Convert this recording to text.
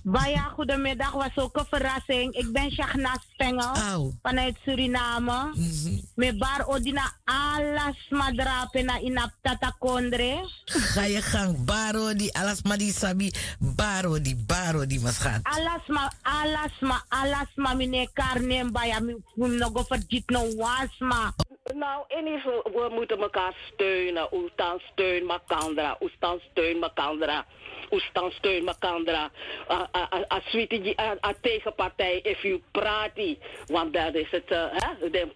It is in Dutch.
Baya, goedemiddag. Was ook een verrassing. Ik ben Shagna Stengel vanuit Suriname. Me bar odina alas madrape na inap tata kondre. Ga je gang, baro die alas ma die sabi, baro die maschat. Alas ma mine karnem baya mi nog vergit no wasma. Nou, in ieder geval, we moeten elkaar steunen. Oestan steun Makandra. Oestan steun Makandra. Oestan steun Makandra. Als tegenpartij, if you praat, want dat is het,